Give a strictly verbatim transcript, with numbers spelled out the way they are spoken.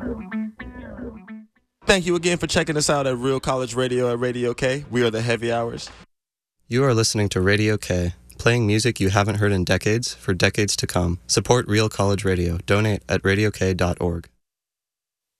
Thank you again for checking us out at Real College Radio at Radio K. We are the Heavy Hours. You are listening to Radio K, playing music you haven't heard in decades for decades to come. Support Real College Radio. Donate at radio k dot org.